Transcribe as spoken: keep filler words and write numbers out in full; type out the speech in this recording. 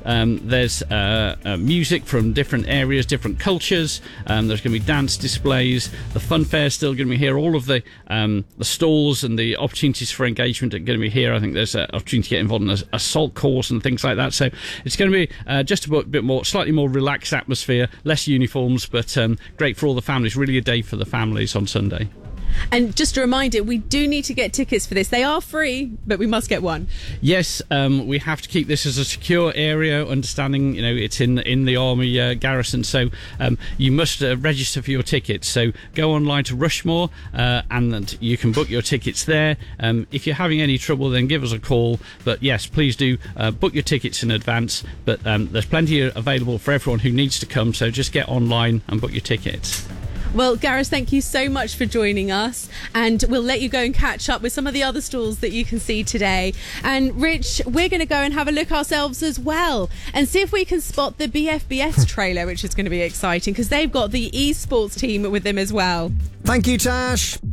Um, there's uh, uh, music from different areas, different cultures. Um, there's going to be dance displays. The fun fair is still going to be here. All of the um, the stalls and the opportunities for engagement are going to be here. I think there's an opportunity to get involved in a, a salt course and things like that. So it's going to be uh, just a bit more, slightly more relaxed atmosphere, less uniforms, but um, great for all the families. Really a day for the families on Sunday. And just a reminder, we do need to get tickets for this. They are free, but we must get one. Yes, um, we have to keep this as a secure area, understanding, you know, it's in in the Army uh, garrison, so um, you must uh, register for your tickets. So go online to Rushmore uh, and you can book your tickets there. Um, if you're having any trouble, then give us a call. But yes, please do uh, book your tickets in advance. But um, there's plenty available for everyone who needs to come, so just get online and book your tickets. Well, Gareth, thank you so much for joining us, and we'll let you go and catch up with some of the other stalls that you can see today. And Rich, we're going to go and have a look ourselves as well and see if we can spot the B F B S trailer, which is going to be exciting because they've got the esports team with them as well. Thank you, Tash.